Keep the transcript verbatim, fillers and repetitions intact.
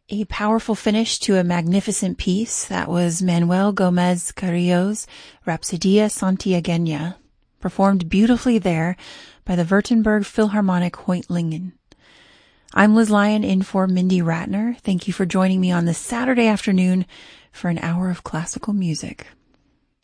A powerful finish to a magnificent piece. That was Manuel Gomez Carrillo's Rhapsodia Santiagueña, performed beautifully there by the Württemberg Philharmonic Reutlingen. I'm Liz Lyon in for Mindy Ratner. Thank you for joining me on this Saturday afternoon for an hour of classical music.